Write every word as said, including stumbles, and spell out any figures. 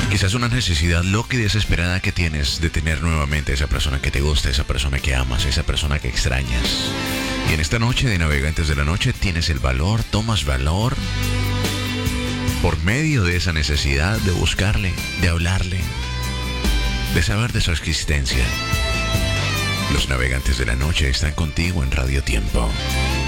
Quizás una necesidad loca y desesperada que tienes de tener nuevamente a esa persona que te gusta, esa persona que amas, esa persona que extrañas. Y en esta noche de Navegantes de la Noche tienes el valor, tomas valor por medio de esa necesidad de buscarle, de hablarle, de saber de su existencia. Los Navegantes de la Noche están contigo en Radio Tiempo.